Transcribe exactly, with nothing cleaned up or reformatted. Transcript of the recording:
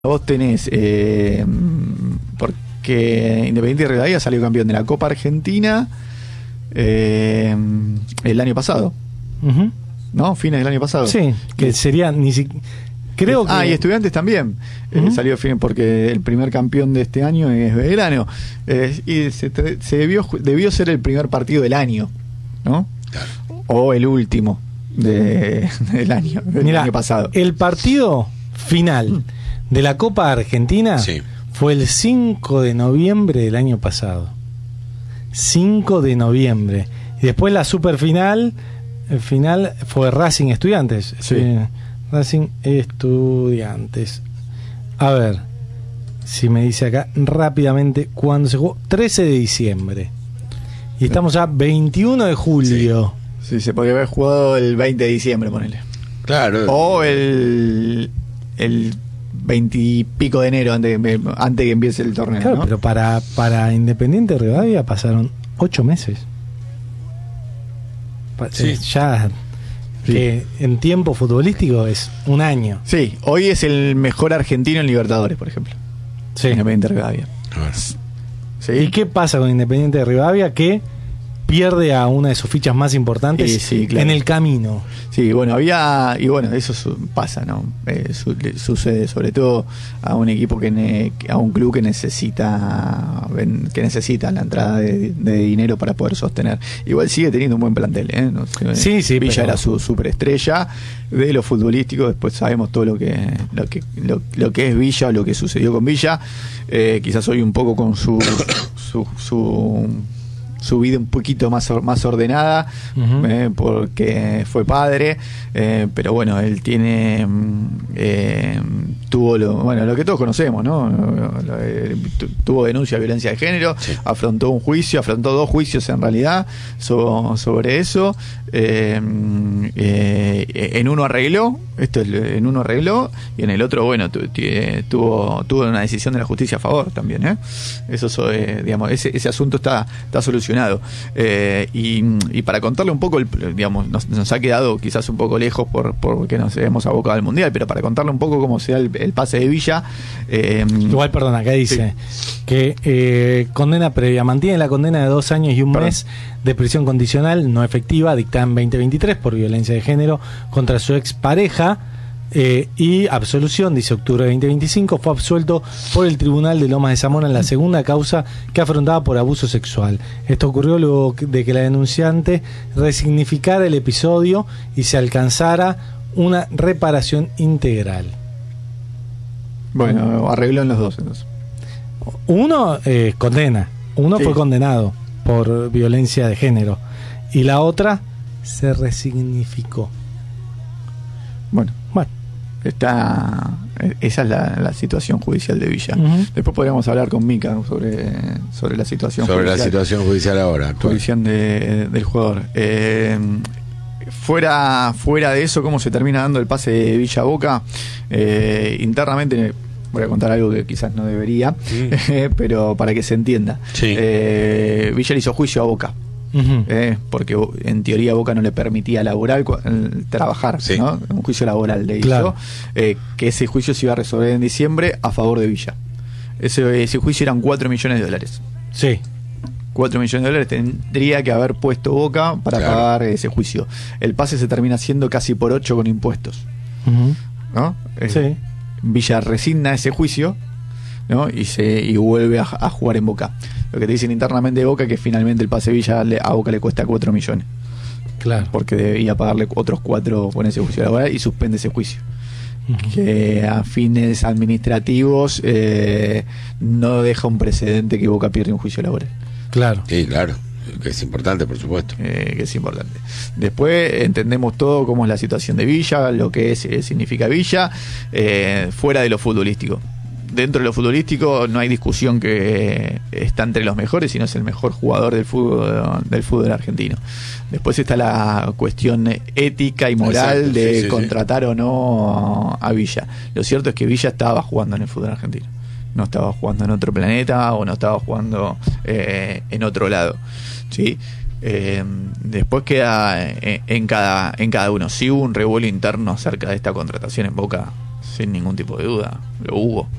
Vos tenés, eh, porque Independiente Rivadavia salió campeón de la Copa Argentina eh, el año pasado, uh-huh. ¿no? Fines del año pasado. Sí, que sería ni si, creo que... Ah, y Estudiantes también uh-huh. eh, salió fin porque el primer campeón de este año es Belgrano eh, y se, se debió, debió ser el primer partido del año, ¿no? Claro. O el último de, del año, del Mirá, año pasado. El partido final de la Copa Argentina sí. fue el cinco de noviembre del año pasado. cinco de noviembre. Y después la superfinal, el final fue Racing Estudiantes. Sí. Eh, Racing Estudiantes. A ver, si me dice acá rápidamente cuándo se jugó. trece de diciembre. Y estamos ya veintiuno de julio. Sí, sí, se podría haber jugado el veinte de diciembre, ponele. Claro. O el... el veintipico de enero antes, antes que empiece el torneo, claro, ¿no? Pero para, para Independiente Rivadavia pasaron ocho meses. Sí. Ya sí. Que en tiempo futbolístico es un año. Sí, hoy es el mejor argentino en Libertadores, por ejemplo. Sí. Independiente Rivadavia. ¿Sí? ¿Y qué pasa con Independiente de Rivadavia? Que pierde a una de sus fichas más importantes sí, sí, claro. en el camino. Sí, bueno, había, y bueno, eso su, pasa, ¿no? Eh, su, le, sucede sobre todo a un equipo que, ne, a un club que necesita que necesita la entrada de, de dinero para poder sostener. Igual sigue teniendo un buen plantel, ¿eh? No, sí, sí, Villa pero... era su superestrella de lo futbolístico, después sabemos todo lo que lo que lo, lo que es Villa o lo que sucedió con Villa. Eh, quizás hoy un poco con su su, su su vida un poquito más, más ordenada, uh-huh. eh, porque fue padre, eh, pero bueno, él tiene eh, tuvo lo, bueno, lo que todos conocemos, ¿no? Tuvo denuncia de violencia de género, sí. afrontó un juicio, afrontó dos juicios en realidad so, sobre eso, eh, eh, en uno arregló, esto es, en uno arregló, y en el otro, bueno, tu, tu, tuvo tuvo una decisión de la justicia a favor también, ¿eh? Eso, eh, digamos, ese, ese asunto está, está solucionado. Eh, y, y para contarle un poco, el, digamos, nos, nos ha quedado quizás un poco lejos por porque nos hemos abocado al Mundial, pero para contarle un poco cómo se da el, el pase de Villa. Eh, Igual, perdón, acá dice sí. que eh, condena previa, mantiene la condena de dos años y un perdón. mes de prisión condicional no efectiva, dictada en veinte veintitrés por violencia de género contra su expareja. Eh, y absolución, dice octubre de veinte veinticinco, fue absuelto por el Tribunal de Lomas de Zamora en la segunda causa que afrontaba por abuso sexual. Esto ocurrió luego de que la denunciante resignificara el episodio y se alcanzara una reparación integral. Bueno, arregló en los dos entonces. Uno eh, condena, uno sí. fue condenado por violencia de género y la otra se resignificó. Bueno, bueno. Está, esa es la, la situación judicial de Villa. Uh-huh. Después podríamos hablar con Mica sobre, sobre la situación sobre judicial. la situación judicial ahora. Judicial de, del jugador. Eh, fuera, fuera de eso, cómo se termina dando el pase de Villa a Boca. Eh, internamente voy a contar algo que quizás no debería, sí. pero para que se entienda. Sí. Eh, Villa le hizo juicio a Boca. Uh-huh. Eh, porque en teoría Boca no le permitía laborar, trabajar, sí. ¿no? Un juicio laboral le claro. hizo, eh, que ese juicio se iba a resolver en diciembre a favor de Villa. Ese, ese juicio eran cuatro millones de dólares. Sí. cuatro millones de dólares tendría que haber puesto Boca para claro. pagar ese juicio. El pase se termina haciendo casi por ocho con impuestos. Uh-huh. ¿No? Eh, sí. Villa resigna ese juicio, ¿no? Y se y vuelve a, a jugar en Boca. Lo que te dicen internamente de Boca es que finalmente el pase Villa le, a Boca le cuesta cuatro millones. Claro. Porque debía pagarle otros cuatro con ese juicio laboral y suspende ese juicio. Uh-huh. Que a fines administrativos eh, no deja un precedente que Boca pierde un juicio laboral. Claro. Sí, claro. Que es importante, por supuesto. Eh, que es importante. Después entendemos todo cómo es la situación de Villa, lo que es, eh, significa Villa, eh, fuera de lo futbolístico. Dentro de lo futbolístico no hay discusión que está entre los mejores, sino es el mejor jugador del fútbol del fútbol argentino. Después está la cuestión ética y moral Exacto, de sí, sí, contratar sí. o no a Villa. Lo cierto es que Villa estaba jugando en el fútbol argentino. No estaba jugando en otro planeta o no estaba jugando eh, en otro lado. ¿Sí? Eh, después queda en, en cada en cada uno. Si hubo un revuelo interno acerca de esta contratación en Boca, sin ningún tipo de duda. Lo hubo.